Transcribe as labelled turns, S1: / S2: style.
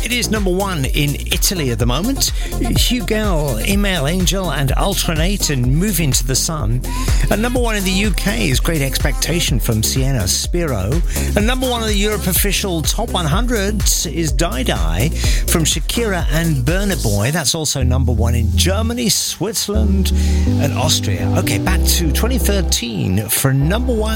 S1: It is number one in Italy at the moment. Hugel, Email Angel and Alternate and Move Into the Sun. And number one in the UK is Great Expectation from Sienna Spiro. And number one in the Europe official Top 100 is Die Die from Shakira and Burna Boy. That's also number one in Germany, Switzerland and Austria. Okay, back to 2013 for number one